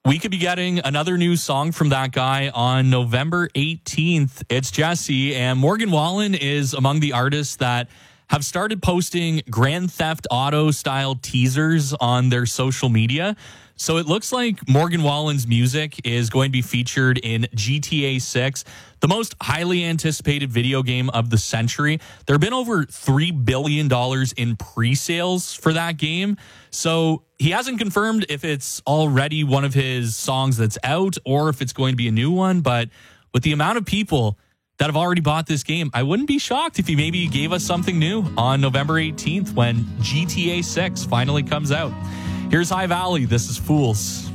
We could be getting another new song from that guy on November 18th. It's Jesse, and Morgan Wallen is among the artists that have started posting Grand Theft Auto style teasers on their social media. So it looks like Morgan Wallen's music is going to be featured in GTA 6, the most highly anticipated video game of the century. There have been over $3 billion in pre-sales for that game. So he hasn't confirmed if it's already one of his songs that's out or if it's going to be a new one. But with the amount of people that have already bought this game, I wouldn't be shocked if he maybe gave us something new on November 18th when GTA 6 finally comes out. Here's High Valley. This is Fools.